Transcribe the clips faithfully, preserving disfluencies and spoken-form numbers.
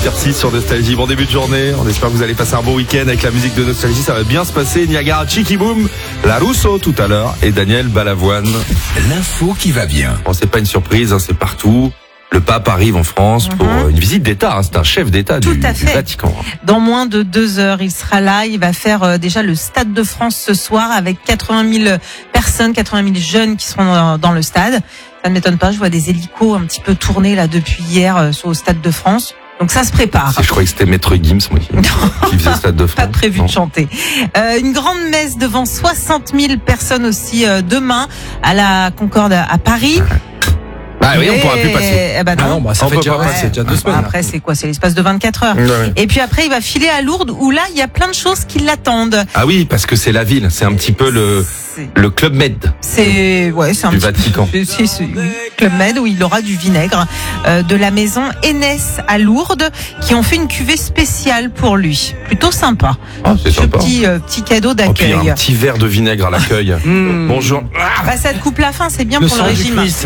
huit heures six sur Nostalgie. Bon début de journée, on espère que vous allez passer un bon week-end avec la musique de Nostalgie, ça va bien se passer. Niagara, Chicky Boom, La Rousseau tout à l'heure et Daniel Balavoine. L'info qui va bien. Bon, c'est pas une surprise, hein, c'est partout. Le pape arrive en France pour mm-hmm. une visite d'État. Hein. C'est un chef d'État du, du Vatican. Dans moins de deux heures, il sera là. Il va faire euh, déjà le Stade de France ce soir avec quatre-vingt mille personnes, quatre-vingt mille jeunes qui seront dans, dans le stade. Ça ne m'étonne pas. Je vois des hélicos un petit peu tournés là depuis hier euh, au Stade de France. Donc ça se prépare. Je croyais que c'était Maître Gims, moi, qui, qui faisait le Stade de France. Pas prévu non. de chanter. Euh, une grande messe devant soixante mille personnes aussi euh, demain à la Concorde à Paris. Ouais. Ah oui, on ne pourra plus passer. Eh ben non. Ah non, bah ça on fait déjà, pas c'est déjà deux semaines. Après, c'est quoi? C'est l'espace de vingt-quatre heures. Ouais, ouais. Et puis après, il va filer à Lourdes où là, il y a plein de choses qui l'attendent. Ah oui, parce que c'est la ville. C'est un petit peu le, le Club Med. C'est, ouais, c'est un du petit Vatican. C'est, c'est, c'est Club Med où il aura du vinaigre euh, de la maison Hennès à Lourdes qui ont fait une cuvée spéciale pour lui. Plutôt sympa. Ah, c'est Ce sympa. petit, euh, petit cadeau d'accueil. Oh, puis un petit verre de vinaigre à l'accueil. mmh. Bonjour. Bah, ça te coupe la faim, c'est bien Le pour le sang du régime. Christ.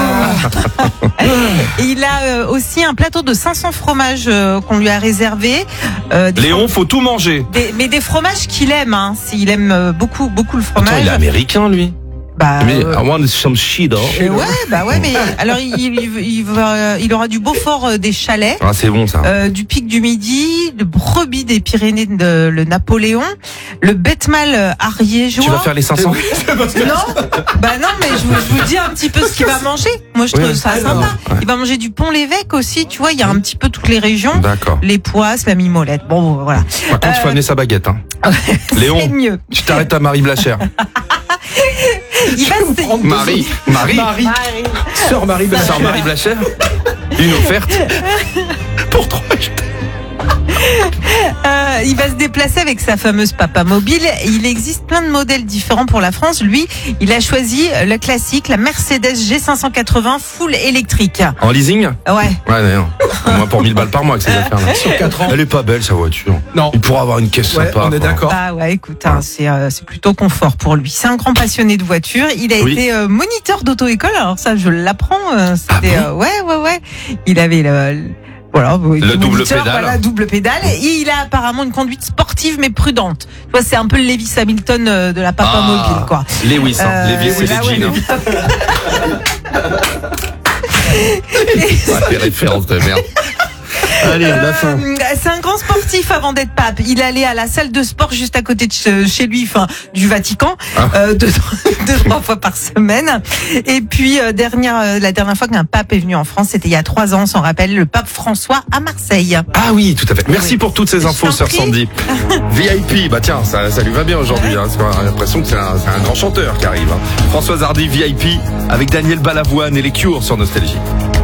Et il a euh, aussi un plateau de cinq cents fromages euh, qu'on lui a réservé. Euh, des Léon, faut tout manger. Des, mais des fromages qu'il aime, hein. Il aime euh, beaucoup, beaucoup le fromage. Attends, il est américain, lui. Bah, Mais euh, I want some cheddar. euh, ouais, bah ouais, mais alors il, il, il, va, il aura du Beaufort euh, des Chalets, Ah, c'est bon, ça. euh, du Pic du Midi, le Brebis des Pyrénées de le Napoléon, le Betmal euh, ariégeois. Tu vas faire les cinq cents? Non, bah non, mais je vous, je vous dis un petit peu ce qu'il va manger. Moi, je trouve Oui, ça sympa. ouais. Il va manger du Pont-l'Évêque aussi, tu vois, il y a un petit peu toutes les régions. D'accord. Les Poisses, la Mimolette. Bon, voilà. Par contre, il faut Euh, amener sa baguette. Hein. C'est Léon, mieux. tu t'arrêtes à Marie Blachère. Il va se... Marie, Marie, Marie, Marie. sœur Marie Blachère. sœur Marie Blachère. Une offerte pour trois. Euh, il va se déplacer avec sa fameuse Papa Mobile. Il existe plein de modèles différents pour la France. Lui, il a choisi le classique, la Mercedes G cinq cent quatre-vingts full électrique. En leasing? Ouais. Ouais, non. Moi, pour mille balles par mois avec ces affaires-là. Sur quatre ans. Elle est pas belle, sa voiture. Non. Il pourra avoir une caisse Ouais, sympa. on est quoi. d'accord. Ah ouais, écoute, hein, c'est euh, c'est plutôt confort pour lui. C'est un grand passionné de voiture. Il a Oui. été euh, moniteur d'auto-école. Alors ça, je l'apprends. euh, C'était Ah euh, ouais, ouais, ouais. Il avait le, le- voilà, oui, Le double moniteur, pédale. Voilà, double pédale. Et il a apparemment une conduite sportive mais prudente. Tu vois, c'est un peu le Lewis Hamilton euh, de la Papa Ah, Mobile, quoi. Lewis, hein. Euh, Lewis, c'est là, les ouais, jeans. Hein. Ouais, les références de merde. Allez, la fin. Euh, c'est un grand sportif avant d'être pape. Il allait à la salle de sport juste à côté de che- chez lui, enfin du Vatican, Ah. euh, deux, deux trois fois par semaine. Et puis euh, dernière, euh, la dernière fois qu'un pape est venu en France, c'était il y a trois ans. On s'en rappelle, le pape François à Marseille. Ah oui, tout à fait. Merci Oui. pour toutes ces Je infos, t'en sœur prie. Sandy. V I P, bah tiens, ça, ça lui va bien aujourd'hui. Hein. On a l'impression que c'est un, c'est un grand chanteur qui arrive. Hein. Françoise Hardy, V I P, avec Daniel Balavoine et les Cures sur Nostalgie.